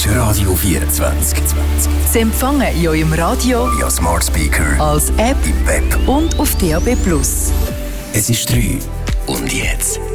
Radio 24. Sie empfangen in eurem Radio, via Smart Speaker, als App im Web und auf DAB+. Es ist 3. Und jetzt